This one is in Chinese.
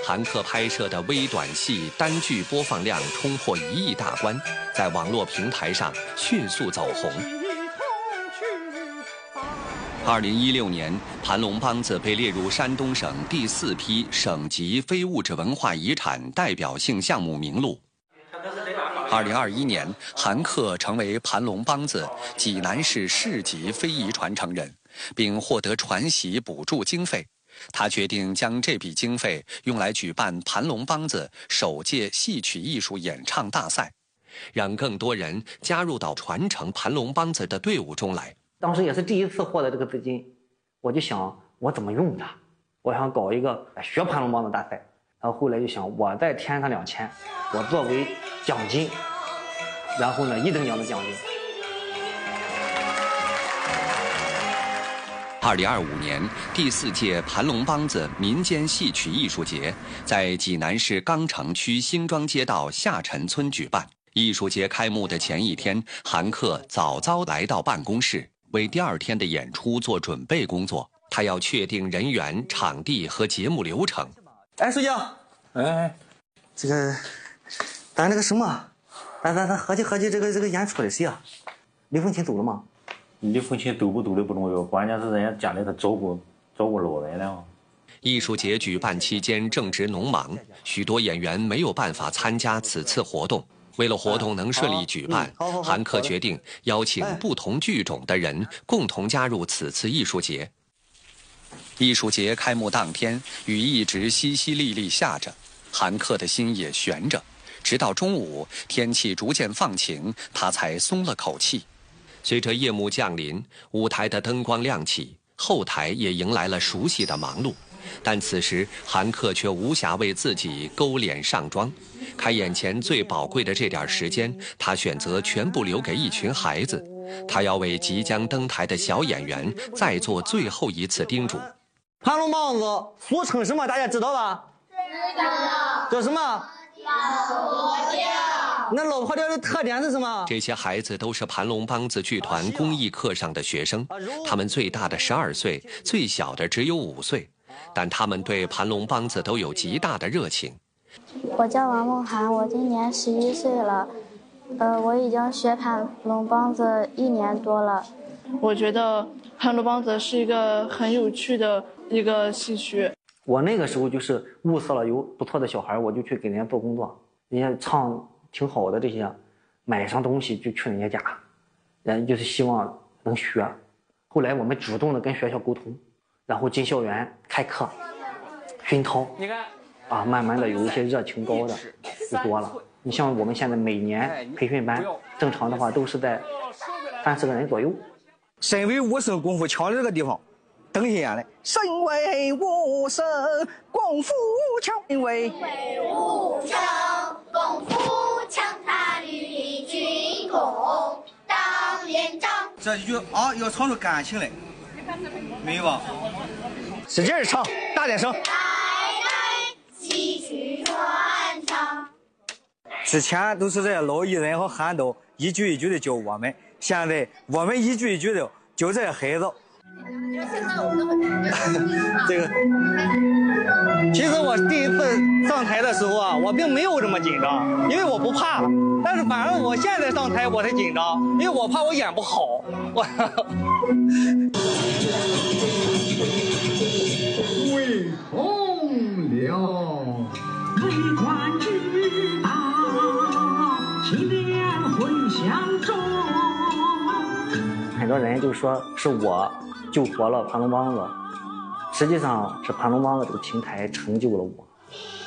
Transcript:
韩克拍摄的微短戏单剧播放量冲破1亿大关，在网络平台上迅速走红。2016年，盘龙梆子被列入山东省第4批省级非物质文化遗产代表性项目名录。2021年，韩克成为盘龙梆子济南市市级非遗传承人，并获得传习补助经费。他决定将这笔经费用来举办盘龙梆子首届戏曲艺术演唱大赛，让更多人加入到传承盘龙梆子的队伍中来。 当时也是第一次获得这个资金，我就想我怎么用它，我想搞一个学盘龙梆子大赛。然后后来就想我再添上2000，我作为奖金，然后呢1等奖的奖金。 2025年第4届盘龙梆子民间戏曲艺术节在济南市钢城区辛庄街道下陈村举办。艺术节开幕的前一天，韩克早来到办公室，为第2天的演出做准备工作。他要确定人员、场地和节目流程。 哎，书记，哎，这个咱这个什么，咱合计这个演出的谁啊？李凤琴走了吗？ 李凤琴走不走的不重要，关键是人家家里头照顾老人了。 艺术节举办期间正值农忙，许多演员没有办法参加此次活动。为了活动能顺利举办，韩克决定邀请不同剧种的人共同加入此次艺术节。艺术节开幕当天，雨一直淅淅沥沥下着，韩克的心也悬着。直到中午，天气逐渐放晴，他才松了口气。随着夜幕降临，舞台的灯光亮起，后台也迎来了熟悉的忙碌。但此时，韩克却无暇为自己勾脸上妆。开演前最宝贵的这点时间，他选择全部留给一群孩子。他要为即将登台的小演员再做最后一次叮嘱。 盘龙梆子俗称什么？大家知道吧？知道。叫什么？老婆调。那老婆调的特点是什么？ 这些孩子都是盘龙梆子剧团公益课上的学生，他们最大的12岁，最小的只有5岁，但他们对盘龙梆子都有极大的热情。 我叫王梦涵，我今年11岁了，我已经学盘龙梆子1年多了。 我觉得盘龙梆子是一个很有趣的一个戏曲。 我那个时候就是物色了有不错的小孩，我就去给人家做工作，人家唱挺好的这些，买上东西就去人家家，人家就是希望能学。后来我们主动的跟学校沟通，然后进校园开课熏陶，你看啊，慢慢的有一些热情高的就多了。你像我们现在每年培训班，正常的话都是在30个人左右。 身为武生功夫强的这个地方，登心眼来。身为武生功夫强，身为武生功夫强，他与军功当连长。 这一句啊，要唱出感情来，明白吧？ 使劲唱，大点声。 来戏曲传唱。 之前都是这些老艺人和韩导一句一句的教我们，现在我们一句一句的教这些孩子。 这个，其实我第一次上台的时候啊，我并没有这么紧张，因为我不怕。但是反正我现在上台我才紧张，因为我怕我演不好。 为红了，为官之大，其连混相中。 很多人就说是我救活了盘龙梆子，实际上是盘龙梆子这个平台成就了我。